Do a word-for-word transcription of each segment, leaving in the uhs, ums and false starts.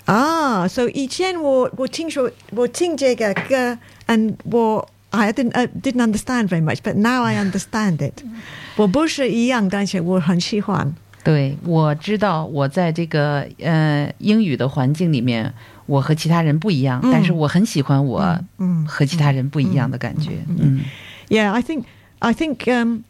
啊 so 以前我我听说我听这个歌 and 我 I didn't uh, didn't understand very much, but now I understand it. 我不是一样，但是我很喜欢。 对，我知道我在这个呃英语的环境里面，我和其他人不一样，但是我很喜欢我和其他人不一样的感觉。嗯 Yeah, I think I think um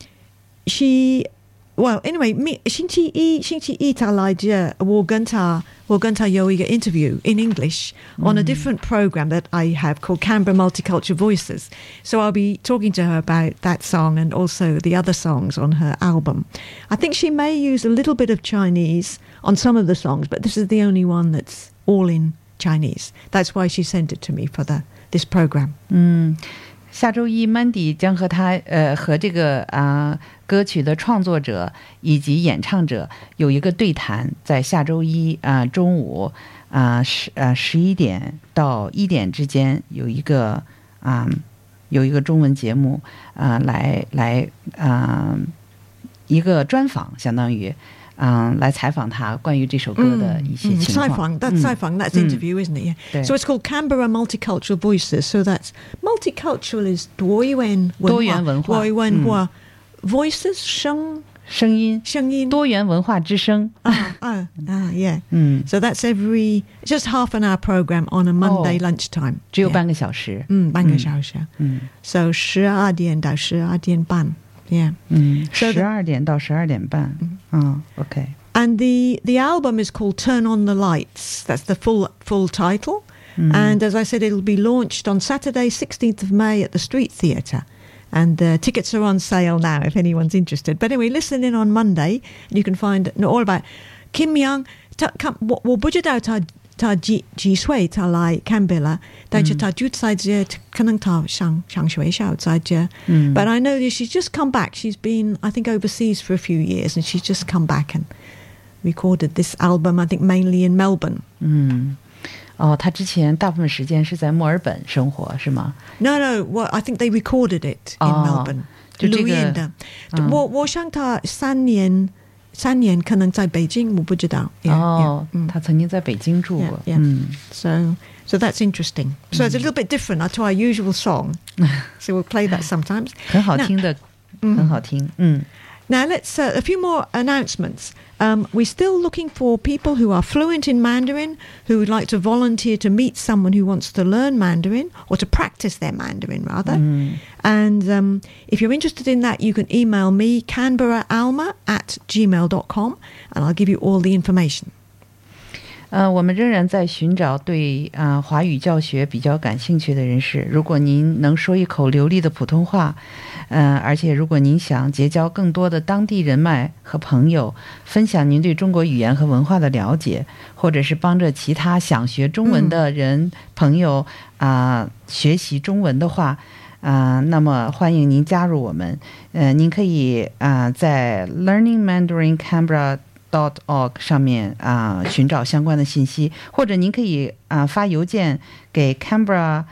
she well anyway 星期一星期一他来这，我跟他我跟他有一个 interview in English on a different program that I have called Canberra Multicultural Voices. So I'll be talking to her about that song and also the other songs on her album. I think she may use a little bit of Chinese on some of the songs, but this is the only one that's all in Chinese. That's why she sent it to me for the this program. 嗯，下周一 Mandy 将和他呃和这个啊、呃、歌曲的创作者以及演唱者有一个对谈，在下周一啊、呃、中午啊十呃十一点到一点之间有一个啊、呃、有一个中文节目啊、呃、来来啊、呃、一个专访，相当于。嗯，来采访他关于这首歌的一些情况。 采访 that's 采访 that's interview, isn't it? Yeah. So it's called Canberra Multicultural Voices. So that's multicultural is 多元文化， 多元文化， 多元文化 voices 声声音声音多元文化之声。 啊啊啊 yeah. 嗯 So that's every just half an hour program on a Monday lunchtime. 只有半个小时。 嗯，半个小时。嗯 So 十二点到十二点半。Yeah. 嗯，十二点到十二点半。嗯 ，OK. And the the album is called Turn on the Lights. That's the full full title. And as I said, it'll be launched on Saturday, sixteenth of May at the Street Theatre. And the tickets are on sale now if anyone's interested. But anyway, listen in on Monday and you can find all about Kim Young. 我不知道他他几几岁他来 Canberra, 但是他就在这，可能他上上学校在这。But I know that she's just come back. She's been, I think, overseas for a few years, and she's just come back and recorded this album, I think, mainly in Melbourne. 嗯，哦，他之前大部分时间是在墨尔本生活，是吗？ No, no. Well, I think they recorded it in Melbourne. 就这个， 录音的。我我想他三年。三年可能在北京，我不知道。 哦，他曾经在北京住过。 嗯 So, so that's interesting. So it's a little bit different to our usual song. So we'll play that sometimes. 很好听的，很好听。嗯。 Now let's uh, a few more announcements. Um, we're still looking for people who are fluent in Mandarin, who would like to volunteer to meet someone who wants to learn Mandarin or to practice their Mandarin rather. Mm. And um, if you're interested in that, you can email me canberraalma at gmail dot com and I'll give you all the information. 呃，我们仍然在寻找对啊、呃、华语教学比较感兴趣的人士。如果您能说一口流利的普通话，呃，而且如果您想结交更多的当地人脉和朋友，分享您对中国语言和文化的了解，或者是帮着其他想学中文的人、嗯、朋友啊、呃、学习中文的话，啊、呃，那么欢迎您加入我们。呃，您可以啊、呃、在 Learning Mandarin Canberra dot org 上面啊、呃、寻找相关的信息，或者您可以啊、呃、发邮件给 canberraalma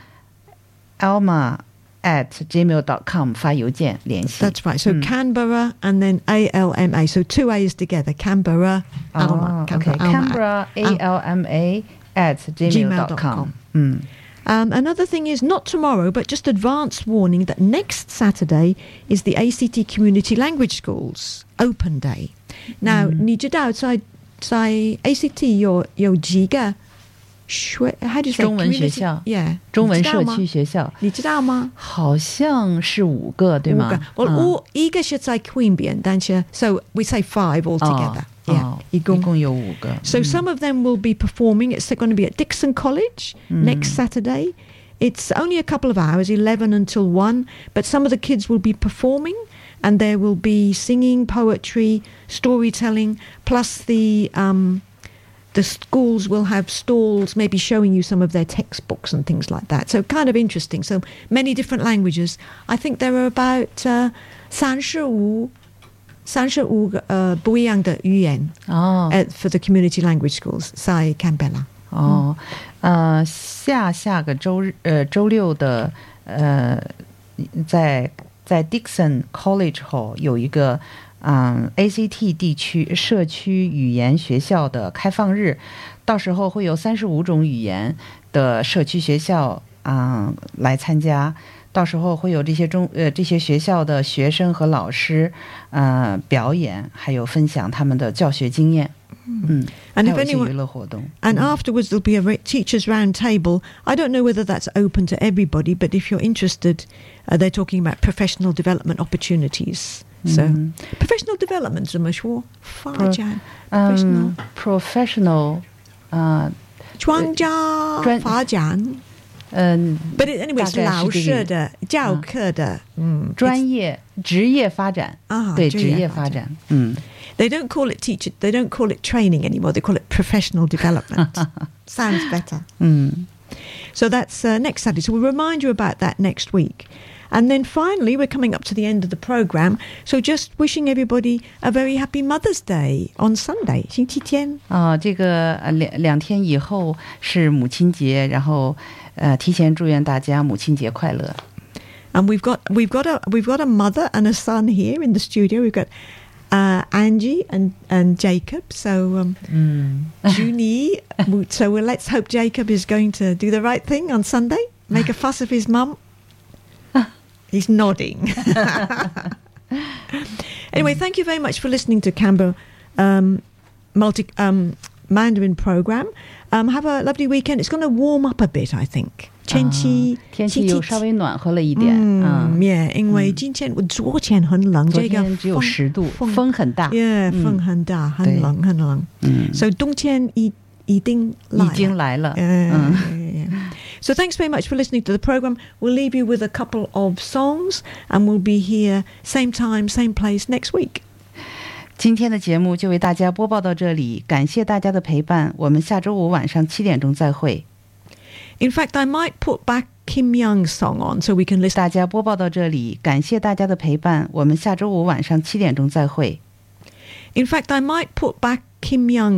at gmail dot com 发邮件联系。 That's right. So、嗯、Canberra and then A L M A. So two A's together. Canberra Alma. Oh, okay. Canberra A L M A at gmail dot com. 嗯。 Um, another thing is, not tomorrow, but just advance warning that next Saturday is the A C T Community Language Schools Open Day. Now, 你知道在在 A C T 有有几个学 how do you say 中文学校 yeah 中文社区学校你知道吗？ 好像是五个对吗？ 五个。我一个是在 Queanbeyan， 但是 so we say five altogether. Yeah, 一共有五个。So some of them will be performing. It's going to be at Dickson College next Saturday. It's only a couple of hours, eleven until one, but some of the kids will be performing and there will be singing, poetry, storytelling, plus the um the schools will have stalls maybe showing you some of their textbooks and things like that. So kind of interesting. So many different languages. I think there are about uh, 三十五三十五个呃不一样的语言哦、oh. uh, for the community language schools 在 Canberra。 哦，呃，下下个周日呃周六的呃在在 Dickson College Hall 有一个嗯 A C T 地区社区语言学校的开放日，到时候会有三十五种语言的社区学校啊、嗯、来参加，到时候会有这些中呃这些学校的学生和老师呃表演，还有分享他们的教学经验。嗯 And if anyone, and afterwards there'll be a teachers round table. I don't know whether that's open to everybody, but if you're interested, uh, they're talking about professional development opportunities. So mm. professional development 怎么说？发展 professional professional 啊， 专家发展。嗯 ，but it, anyway 是老师的教课的，嗯， 专业职业发展啊，对，职业发展，嗯。 They don't call it teacher. They don't call it training anymore. They call it professional development. Sounds better. Mm. So that's uh, next Saturday. So we'll remind you about that next week. And then finally, we're coming up to the end of the program. So just wishing everybody a very happy Mother's Day on Sunday. 星期天啊，这个两两天以后是母亲节，然后呃，提前祝愿大家母亲节快乐。 And we've got we've got a we've got a mother and a son here in the studio. We've got Uh, Angie and, and Jacob. So, um, mm. Junie. So well, let's hope Jacob is going to do the right thing on Sunday. Make a fuss of his mum. He's nodding. Anyway, thank you very much for listening to Canberra um, multi um, Mandarin program. Um, have a lovely weekend. It's going to warm up a bit, I think. 天气天气又稍微暖和了一点， 嗯 ，yeah， 因为今天我昨天很冷， 昨天只有十度，风很大 ，yeah， 风很大，很冷很冷，嗯，所以冬天一一定来， 已经来了， 嗯。So thanks very much for listening to the program. We'll leave you with a couple of songs, and we'll be here same time, same place next week. 今天的节目就为大家播报到这里，感谢大家的陪伴，我们下周五晚上七点钟再会。 In fact, I might put back Kim Young's song on so we can listen. 大家播报到这里，感谢大家的陪伴，我们下周五晚上七点钟再会。 In fact, I might put back Kim Young